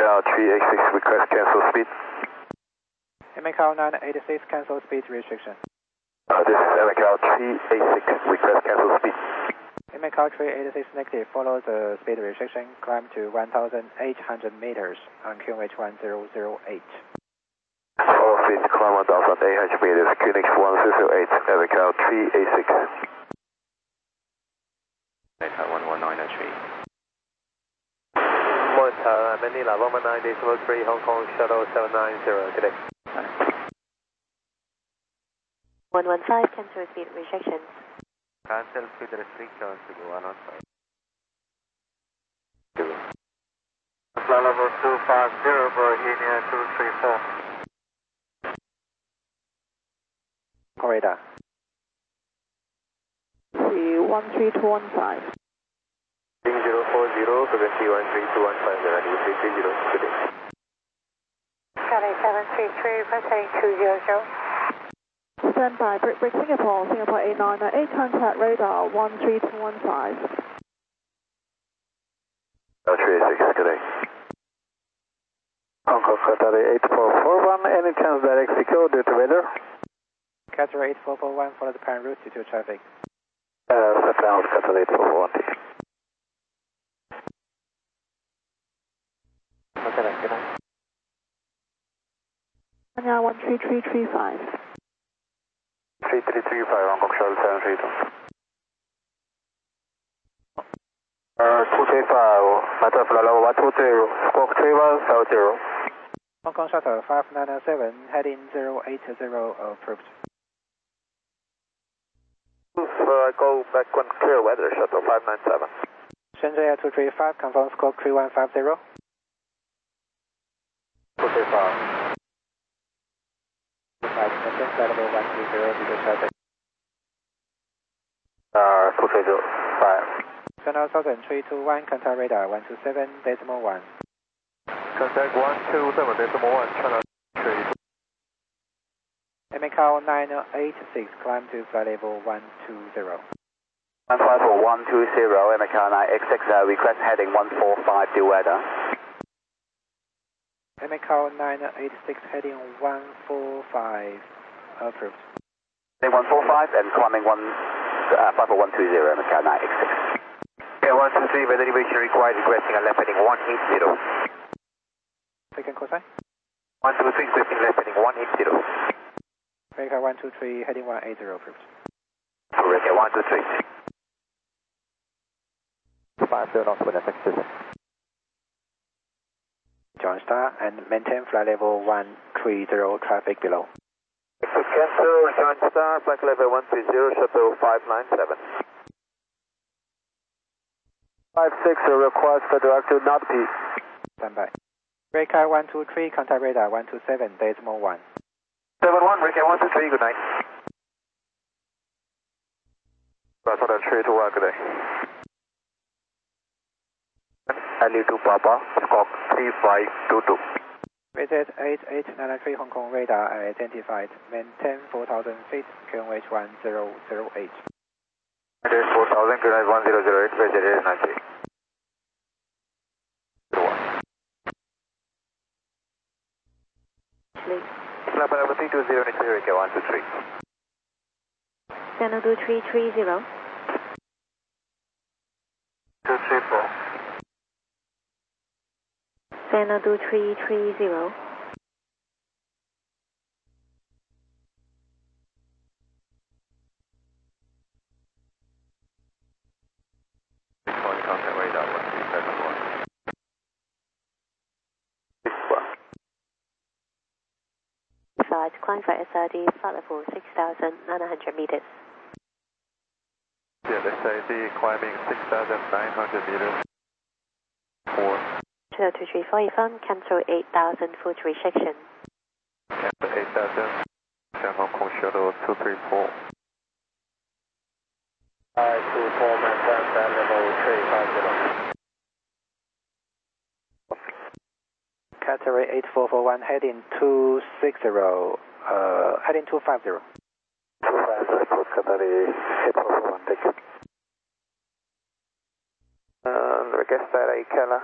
MKL 386, request cancel speed. MKL 986, cancel speed restriction. This is MKL 386, request cancel speed. MKL 386 negative, follow the speed restriction, climb to 1,800 meters on QNH 1008. Follow speed, climb 1,800 meters, QNH 1008, MKL 386. 11903. Manila 119.3, Hong Kong Shuttle 790 today. 115, cancel speed restriction. Cancel speed restrictions to 115. Level 250, Bohemia 234. Corridor. 13215. 040, frequency 13215, radio 330, good day. Charlie 733, request heading 200. Stand by, Brick Singapore, Singapore 8998, contact radar 13215. 386, good day. Hong Kong Qatar 8441, any chance direct secure due to weather? Qatar 8441, follow the parent route due to traffic. Set down Qatar 8441. Okay, good night. 13335. 3335, Hong Kong Shuttle 732. 235, matter flight level 120, squawk 3170. Hong Kong Shuttle 5907, heading 080, approved. Go back when clear weather, Shuttle 597. Shenzhen Air 235, confirm squawk 3150. 235. maintain flight level 130 due to traffic. 2305. Channel Southern 321, contact radar 127.1. Contact 127.1, channel 3. MKL 986, climb to flight level 120. 154, 120, MKL 986, request heading 145, due weather. MKL 986, heading 145, approved. Heading 145 and climbing 54120, MKL 986. Okay, 123, weather elevation required, requesting a left heading 180. Second call sign. 123, requesting left heading 180. MKL 123, heading 180, approved. Correct, 123. 50 knots with FX system. John Star and maintain flight level 130, traffic below. Cancel, John Star, flight level 130, shuttle 597. 56, request for director not P. Standby. Breaker 123, contact radar 127.1. 71, Breaker 123, good night. That's what I'm sure to work today. Ali to Papa, squawk 3522. Visit 8893 Hong Kong radar identified. Maintain 4,000 feet, QNH 1008. It is 4,000, good night 1008, visit 8893. Flight level 320, next Breaker 123. Channel 2330. 234. Channel 2330. Contact radar 1371. Side, climb for SRD, flight level 6,900 meters. Yeah, SID climbing 6,900 meters. 4. Channel 234, firm, cancel 8,000 foot restriction. Cancel 8,000. Hong Kong Shuttle 234. 524, maintain flight level 350. Qatar 8441, heading 260, heading 250. 250, Qatar 8441, thank you. Request that Ikela.